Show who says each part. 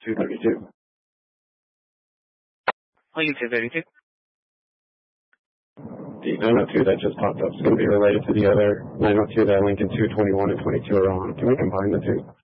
Speaker 1: 232.
Speaker 2: Lincoln 232.
Speaker 1: The 902 that just popped up is going to be related to the other 902 that Lincoln 221 and 22 are on. Can we combine the two?